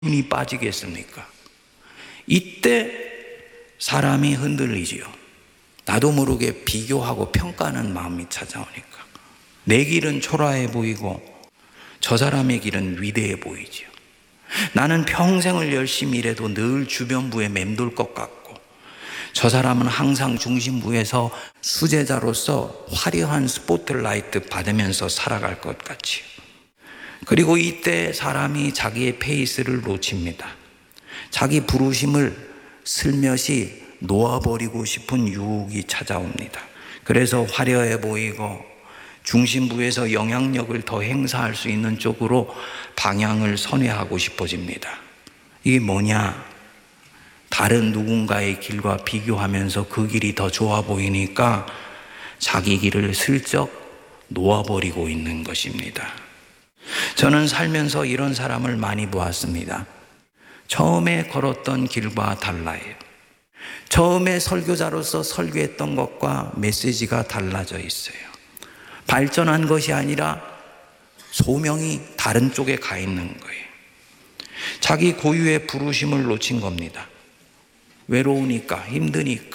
힘이 빠지겠습니까? 이때 사람이 흔들리지요. 나도 모르게 비교하고 평가하는 마음이 찾아오니까 내 길은 초라해 보이고 저 사람의 길은 위대해 보이지요. 나는 평생을 열심히 일해도 늘 주변부에 맴돌 것 같고 저 사람은 항상 중심부에서 수제자로서 화려한 스포트라이트 받으면서 살아갈 것 같지요. 그리고 이때 사람이 자기의 페이스를 놓칩니다. 자기 부르심을 슬며시 놓아버리고 싶은 유혹이 찾아옵니다. 그래서 화려해 보이고 중심부에서 영향력을 더 행사할 수 있는 쪽으로 방향을 선회하고 싶어집니다. 이게 뭐냐? 다른 누군가의 길과 비교하면서 그 길이 더 좋아 보이니까 자기 길을 슬쩍 놓아버리고 있는 것입니다. 저는 살면서 이런 사람을 많이 보았습니다. 처음에 걸었던 길과 달라요. 처음에 설교자로서 설교했던 것과 메시지가 달라져 있어요. 발전한 것이 아니라 소명이 다른 쪽에 가 있는 거예요. 자기 고유의 부르심을 놓친 겁니다. 외로우니까, 힘드니까,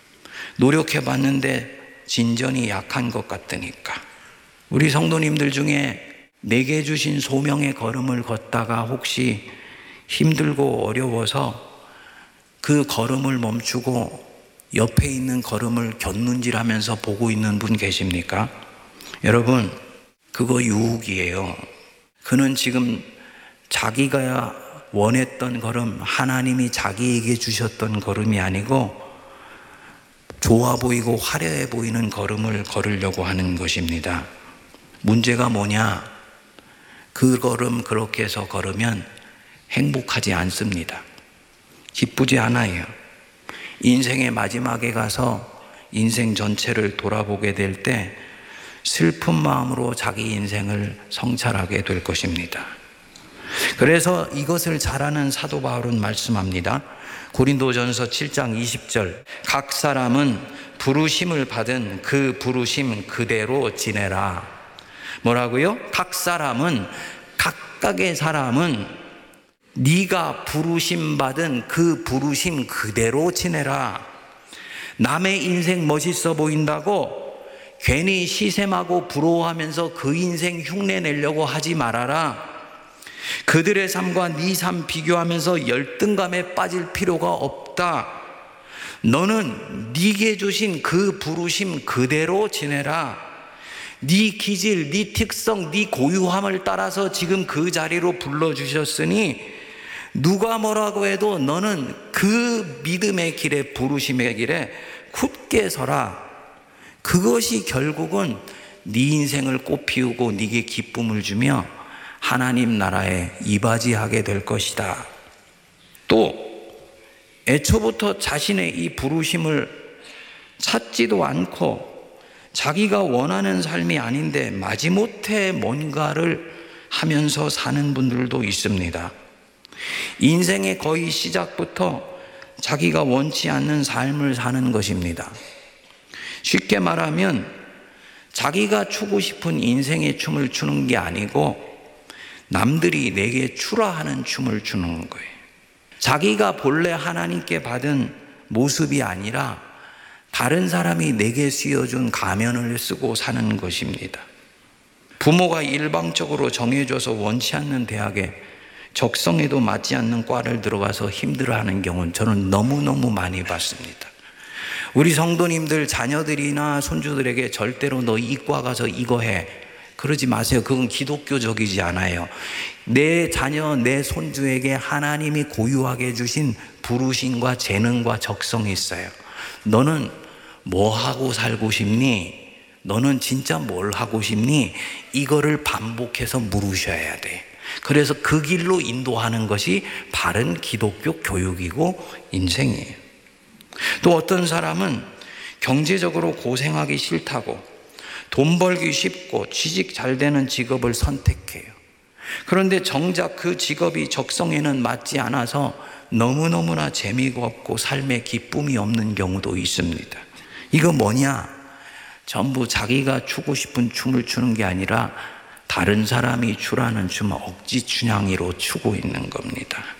노력해봤는데 진전이 약한 것 같으니까. 우리 성도님들 중에 내게 주신 소명의 걸음을 걷다가 혹시 힘들고 어려워서 그 걸음을 멈추고 옆에 있는 걸음을 곁눈질하면서 보고 있는 분 계십니까? 여러분, 그거 유혹이에요. 그는 지금 자기가 원했던 걸음, 하나님이 자기에게 주셨던 걸음이 아니고 좋아 보이고 화려해 보이는 걸음을 걸으려고 하는 것입니다. 문제가 뭐냐? 그 걸음 그렇게 해서 걸으면 행복하지 않습니다. 기쁘지 않아요. 인생의 마지막에 가서 인생 전체를 돌아보게 될 때 슬픈 마음으로 자기 인생을 성찰하게 될 것입니다. 그래서 이것을 잘 아는 사도 바울은 말씀합니다. 고린도전서 7장 20절, 각 사람은 부르심을 받은 그 부르심 그대로 지내라. 뭐라고요? 각 사람은, 각각의 사람은 네가 부르심 받은 그 부르심 그대로 지내라. 남의 인생 멋있어 보인다고 괜히 시샘하고 부러워하면서 그 인생 흉내 내려고 하지 말아라. 그들의 삶과 네 삶 비교하면서 열등감에 빠질 필요가 없다. 너는 네게 주신 그 부르심 그대로 지내라. 네 기질, 네 특성, 네 고유함을 따라서 지금 그 자리로 불러주셨으니 누가 뭐라고 해도 너는 그 믿음의 길에, 부르심의 길에 굳게 서라. 그것이 결국은 네 인생을 꽃피우고 네게 기쁨을 주며 하나님 나라에 이바지하게 될 것이다. 또 애초부터 자신의 이 부르심을 찾지도 않고 자기가 원하는 삶이 아닌데 마지못해 뭔가를 하면서 사는 분들도 있습니다. 인생의 거의 시작부터 자기가 원치 않는 삶을 사는 것입니다. 쉽게 말하면 자기가 추고 싶은 인생의 춤을 추는 게 아니고 남들이 내게 추라 하는 춤을 추는 거예요. 자기가 본래 하나님께 받은 모습이 아니라 다른 사람이 내게 씌워준 가면을 쓰고 사는 것입니다. 부모가 일방적으로 정해줘서 원치 않는 대학에 적성에도 맞지 않는 과를 들어가서 힘들어하는 경우는 저는 너무너무 많이 봤습니다. 우리 성도님들 자녀들이나 손주들에게 절대로 너 이과 가서 이거 해, 그러지 마세요. 그건 기독교적이지 않아요. 내 자녀, 내 손주에게 하나님이 고유하게 주신 부르심과 재능과 적성이 있어요. 너는 뭐 하고 살고 싶니? 너는 진짜 뭘 하고 싶니? 이거를 반복해서 물으셔야 돼. 그래서 그 길로 인도하는 것이 바른 기독교 교육이고 인생이에요. 또 어떤 사람은 경제적으로 고생하기 싫다고 돈 벌기 쉽고 취직 잘 되는 직업을 선택해요. 그런데 정작 그 직업이 적성에는 맞지 않아서 너무너무나 재미가 없고 삶에 기쁨이 없는 경우도 있습니다. 이거 뭐냐? 전부 자기가 추고 싶은 춤을 추는 게 아니라 다른 사람이 주라는 춤 억지 춘향이로 추고 있는 겁니다.